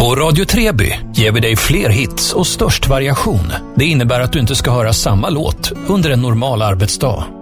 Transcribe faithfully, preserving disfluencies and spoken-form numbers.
På Radio Treby ger vi dig fler hits och störst variation. Det innebär att du inte ska höra samma låt under en normal arbetsdag.